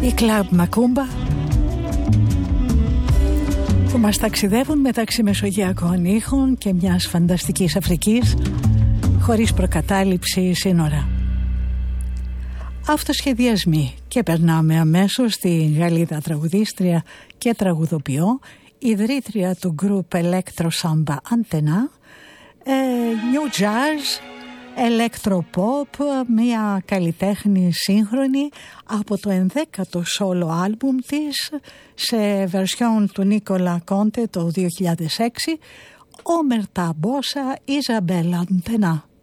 Η Club Macumba που μας ταξιδεύουν μεταξύ μεσογειακών ήχων και μιας φανταστικής Αφρικής χωρίς προκατάληψη σύνορα. Αυτοσχεδιασμοί και περνάμε αμέσως στη Γαλλίδα τραγουδίστρια και τραγουδοποιό, ιδρύτρια του γκρουπ Electro Samba Antenna, New Jazz, Electropop, μια καλλιτέχνη σύγχρονη από το 11ο solo άλμπουμ της σε βερσιόν του Νίκολα Κόντε το 2006, Omerta Bossa Isabella Antenna.